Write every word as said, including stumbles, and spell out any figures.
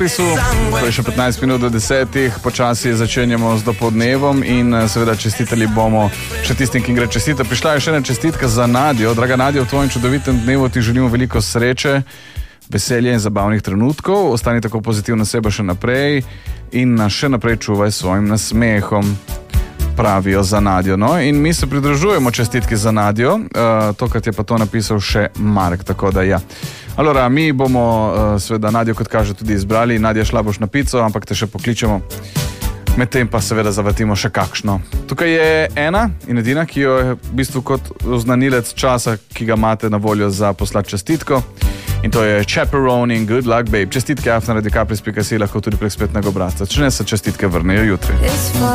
To je še petnajst minut do desetih, počasi začenjamo z dopoldnevom in seveda čestitali bomo še tistim, ki gre čestita. Prišla je še ena čestitka za Nadjo. Draga Nadjo, v tvojem čudovitem dnevu ti želimo veliko sreče, veselja in zabavnih trenutkov. Ostani tako pozitivna oseba še naprej in nas še naprej čuvaj svojim nasmehom, pravijo za Nadjo. No, in mi se pridružujemo čestitki za Nadjo, uh, tokrat je pa to napisal še Mark, tako da ja. Alora, mi bomo uh, seveda Nadjo, kot kaže, tudi izbrali. Nadja, šla boš na pico, ampak te še pokličemo. Medtem pa seveda zavrtimo še kakšno. Tukaj je ena in edina, ki jo je v bistvu kot oznanilec časa, ki ga imate na voljo za poslati čestitko. In to je Chaperoning, Good Luck Babe. Čestitke afna radi kapris pika si lahko tudi prek spletnega obrazca. Če ne, se čestitke vrnejo jutri.